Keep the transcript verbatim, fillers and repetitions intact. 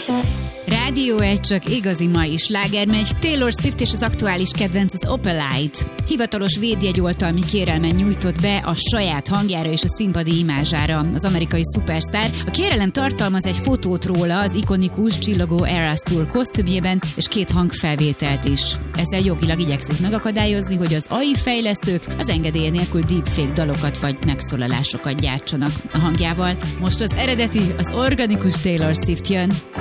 Rádió egy csak igazi mai sláger megy. Taylor Swift és az aktuális kedvenc az Opalite. Hivatalos védjegyoltalmi kérelmen nyújtott be a saját hangjára és a színpadi imázsára az amerikai szupersztár. A kérelem tartalmaz egy fotót róla az ikonikus csillogó Eras Tour kosztümjében és két hangfelvételt is. Ezzel jogilag igyekszik megakadályozni, hogy az á i fejlesztők az engedélye nélkül deepfake dalokat vagy megszólalásokat gyártsanak a hangjával. Most az eredeti, az organikus Taylor Swift jön.